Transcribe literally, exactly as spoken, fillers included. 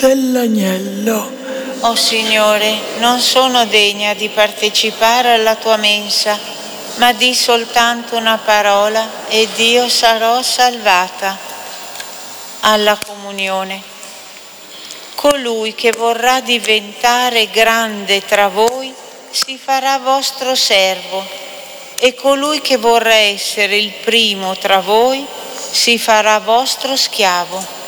dell'agnello. O Signore, non sono degna di partecipare alla tua mensa, ma di soltanto una parola ed io sarò salvata. Alla comunione. Colui che vorrà diventare grande tra voi si farà vostro servo, e colui che vorrà essere il primo tra voi si farà vostro schiavo.